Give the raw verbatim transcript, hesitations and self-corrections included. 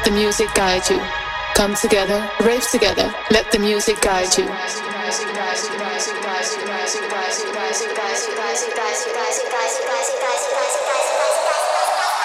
the music guide you. Come together, rave together, let the music guide you. Guys, guys, guys, guys, guys, guys, guys, guys, guys, guys, guys, guys, guys, guys, guys, guys,